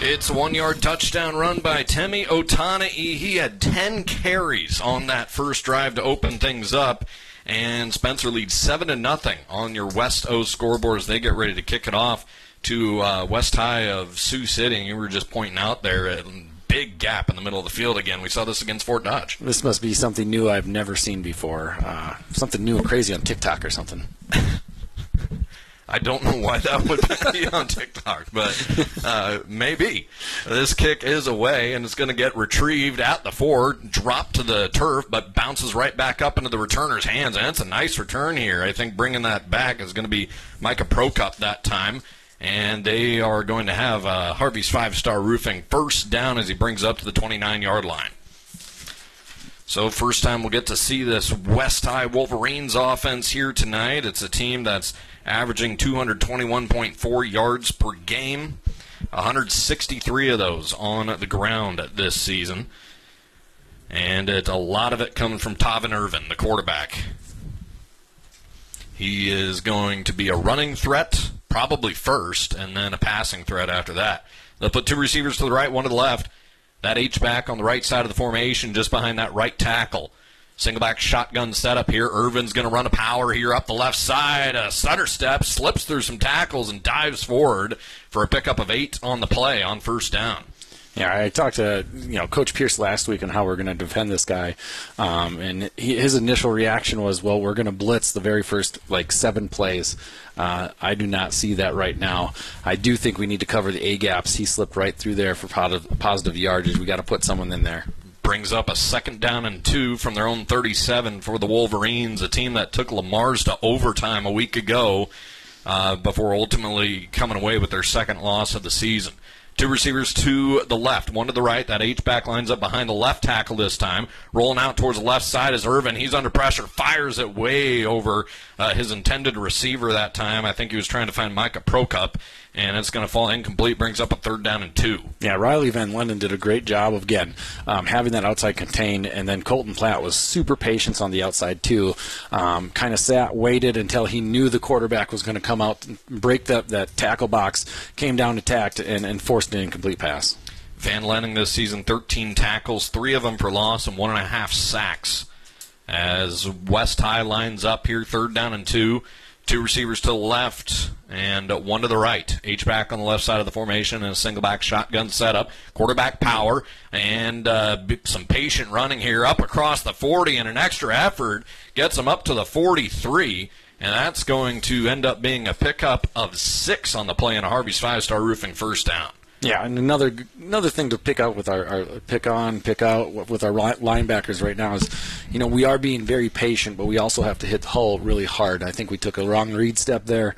It's a 1-yard touchdown run by Temi Otana'i. He had 10 carries on that first drive to open things up. And Spencer leads 7-0 on your West O scoreboard as they get ready to kick it off to West High of Sioux City. And you were just pointing out there a big gap in the middle of the field again. We saw this against Fort Dodge. This must be something new I've never seen before. Something new and crazy on TikTok or something. I don't know why that would be on TikTok, but maybe. This kick is away, and it's going to get retrieved at the 4, dropped to the turf, but bounces right back up into the returner's hands, and it's a nice return here. I think bringing that back is going to be Micah Prokop that time, and they are going to have Harvey's 5-Star Roofing first down as he brings up to the 29-yard line. So first time we'll get to see this West High Wolverines offense here tonight. It's a team that's averaging 221.4 yards per game, 163 of those on the ground this season. And a lot of it comes from Tavin Irvin, the quarterback. He is going to be a running threat, probably first, and then a passing threat after that. They'll put 2 receivers to the right, 1 to the left. That H-back on the right side of the formation just behind that right tackle. Single-back shotgun setup here. Irvin's going to run a power here up the left side. A stutter step, slips through some tackles, and dives forward for a pickup of 8 on the play on first down. Yeah, I talked to Coach Pierce last week on how we're going to defend this guy, and his initial reaction was, well, we're going to blitz the very first 7 plays. I do not see that right now. I do think we need to cover the A gaps. He slipped right through there for positive yardage. We got to put someone in there. Brings up a 2nd down and 2 from their own 37 for the Wolverines, a team that took Lamar's to overtime a week ago before ultimately coming away with their 2nd loss of the season. 2 receivers to the left, 1 to the right. That H-back lines up behind the left tackle this time. Rolling out towards the left side is Irvin. He's under pressure, fires it way over his intended receiver that time. I think he was trying to find Micah Prokop, and it's going to fall incomplete. Brings up a 3rd down and 2. Yeah, Riley Van Lenden did a great job of, again, having that outside contained, and then Colton Platt was super patient on the outside, too. Kind of sat, waited until he knew the quarterback was going to come out and break that tackle box, came down, attacked, and forced an incomplete pass. Van Lenning this season, 13 tackles, 3 of them for loss, and 1.5 sacks. As West High lines up here, 3rd down and 2. 2 receivers to the left and 1 to the right. H-back on the left side of the formation and a single-back shotgun setup. Quarterback power and some patient running here up across the 40, and an extra effort gets them up to the 43. And that's going to end up being a pickup of 6 on the play and a Harvey's 5-Star Roofing first down. Yeah, and another thing to pick out with our pick out with our linebackers right now is, we are being very patient, but we also have to hit the hole really hard. I think we took a wrong read step there,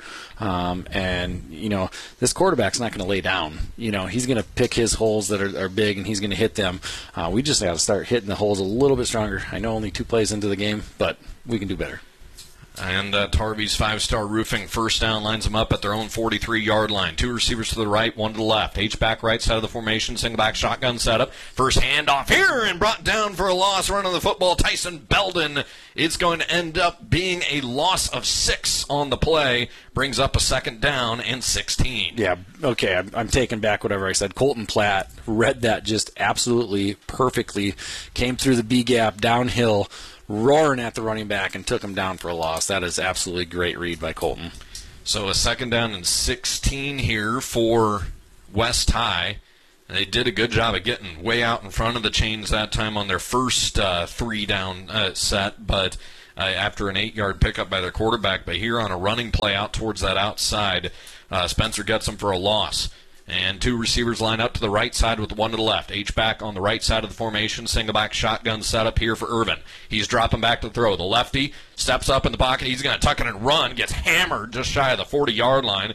and this quarterback's not going to lay down. He's going to pick his holes that are big, and he's going to hit them. We just got to start hitting the holes a little bit stronger. I know only 2 plays into the game, but we can do better. And Harvey's 5-Star Roofing first down lines them up at their own 43-yard line. 2 receivers to the right, 1 to the left. H-back right side of the formation, single-back shotgun setup. First handoff here and brought down for a loss. Running the football, Tyson Belden. It's going to end up being a loss of 6 on the play. Brings up a 2nd down and 16. Yeah, okay, I'm taking back whatever I said. Colton Platt read that just absolutely perfectly. Came through the B-gap, downhill, roaring at the running back and took him down for a loss. That is absolutely great read by Colton. So a 2nd down and 16 here for West High. They did a good job of getting way out in front of the chains that time on their first 3-down set, but after an 8-yard pickup by their quarterback. But here on a running play out towards that outside, Spencer gets them for a loss. And 2 receivers line up to the right side with 1 to the left. H-back on the right side of the formation. Single-back shotgun setup here for Irvin. He's dropping back to throw. The lefty steps up in the pocket. He's going to tuck it and run. Gets hammered just shy of the 40-yard line.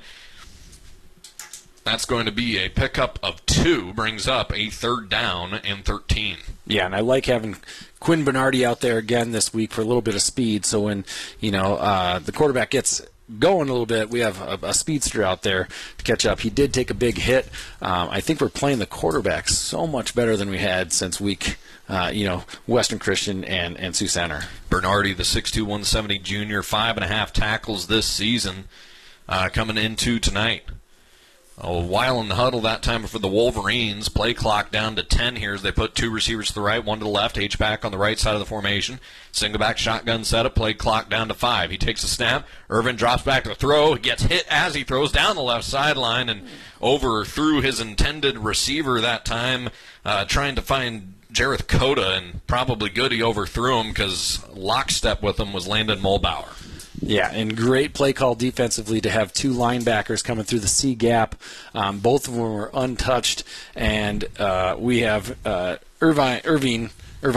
That's going to be a pickup of 2. Brings up a 3rd down and 13. Yeah, and I like having Quinn Bernardi out there again this week for a little bit of speed. So when, the quarterback gets going a little bit, we have a speedster out there to catch up. He did take a big hit. I think we're playing the quarterback so much better than we had since week, Western Christian and Sioux Center. Bernardi, the 6'2", 170 junior, 5.5 tackles this season coming into tonight. A while in the huddle that time for the Wolverines. Play clock down to 10 here as they put 2 receivers to the right, 1 to the left. H-back on the right side of the formation. Single back shotgun setup. Play clock down to 5. He takes a snap. Irvin drops back to throw. He gets hit as he throws down the left sideline and overthrew his intended receiver that time, trying to find Jareth Cota, and probably good he overthrew him because lockstep with him was Landon Mulbauer. Yeah, and great play call defensively to have 2 linebackers coming through the C gap. Both of them were untouched, and we have Irvin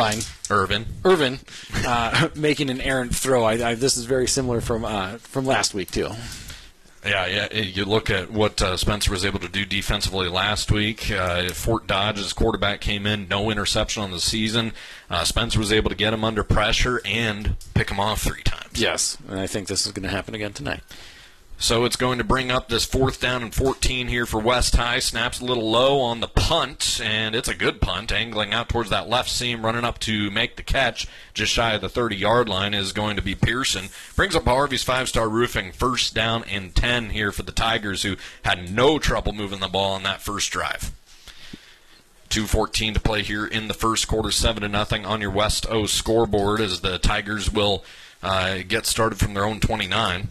making an errant throw. This is very similar from last week too. Yeah. You look at what Spencer was able to do defensively last week. Fort Dodge, his quarterback, came in, no interception on the season. Spencer was able to get him under pressure and pick him off 3 times. Yes, and I think this is going to happen again tonight. So it's going to bring up this 4th down and 14 here for West High. Snaps a little low on the punt, and it's a good punt, angling out towards that left seam, running up to make the catch just shy of the 30-yard line is going to be Pearson. Brings up Harvey's 5-Star Roofing, 1st down and 10 here for the Tigers, who had no trouble moving the ball on that first drive. 2:14 to play here in the first quarter, 7-0 on your West O scoreboard as the Tigers will get started from their own 29.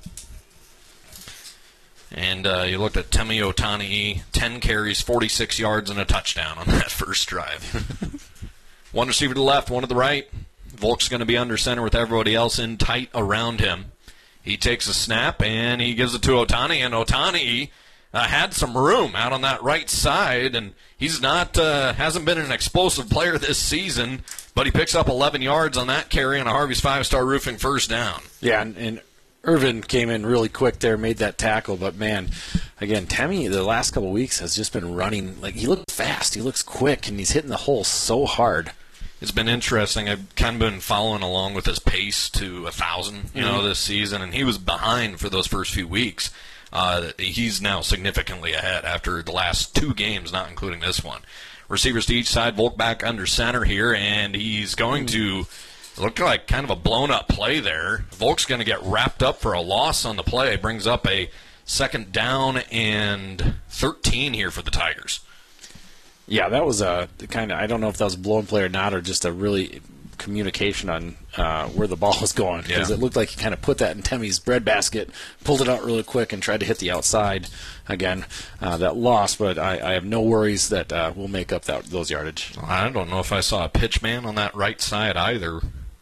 And you looked at Temi Otani, 10 carries, 46 yards, and a touchdown on that first drive. 1 receiver to the left, 1 to the right. Volk's going to be under center with everybody else in tight around him. He takes a snap, and he gives it to Otani, and Otani had some room out on that right side, and he's not hasn't been an explosive player this season, but he picks up 11 yards on that carry on a Harvey's 5-Star Roofing 1st down. Yeah, and Irvin came in really quick there, made that tackle, but man, again, Temi the last couple of weeks has just been running, like he looks fast, he looks quick, and he's hitting the hole so hard. It's been interesting. I've kind of been following along with his pace to 1,000, this season, and he was behind for those first few weeks. He's now significantly ahead after the last 2 games, not including this one. Receivers to each side, Volk back under center here, and he's going to look like kind of a blown-up play there. Volk's going to get wrapped up for a loss on the play. Brings up a 2nd down and 13 here for the Tigers. Yeah, that was a kind of, I don't know if that was a blown play or not, or just a really communication on where the ball was going, because it looked like he kind of put that in Temi's breadbasket, pulled it out really quick, and tried to hit the outside again. That loss, but I have no worries that we'll make up those yardage. I don't know if I saw a pitch man on that right side either.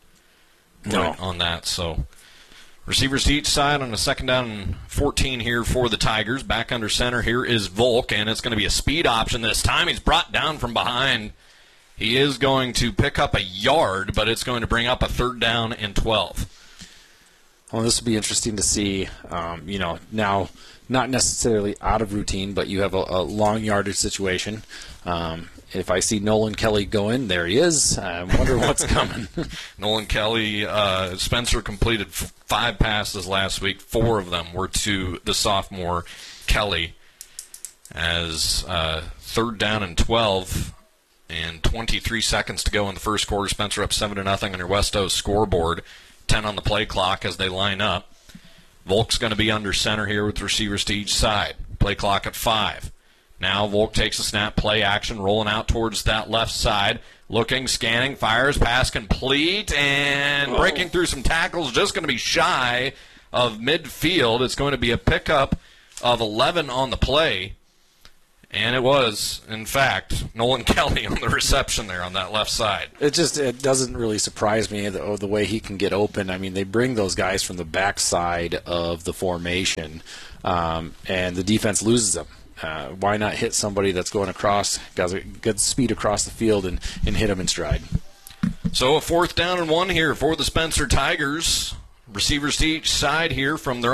No. On that, so receivers to each side on a 2nd down and 14 here for the Tigers. Back under center here is Volk, and it's going to be a speed option this time. He's brought down from behind. He is going to pick up a yard, but it's going to bring up a 3rd down and 12. Well, this will be interesting to see. Now not necessarily out of routine, but you have a long yardage situation. If I see Nolan Kelly go in, there he is. I wonder what's coming. Nolan Kelly, Spencer completed 5 passes last week. 4 of them were to the sophomore Kelly as 3rd down and 12. And 23 seconds to go in the first quarter. Spencer up 7-0 on your West O scoreboard. 10 on the play clock as they line up. Volk's going to be under center here with receivers to each side. Play clock at 5. Now Volk takes a snap, play action, rolling out towards that left side. Looking, scanning, fires, pass complete, and breaking through some tackles. Just going to be shy of midfield. It's going to be a pickup of 11 on the play. And it was, in fact, Nolan Kelly on the reception there on that left side. It doesn't really surprise me the way he can get open. I mean, they bring those guys from the backside of the formation, and the defense loses them. Why not hit somebody that's going across, got good speed across the field, and hit them in stride? So a 4th down and 1 here for the Spencer Tigers. Receivers to each side here from their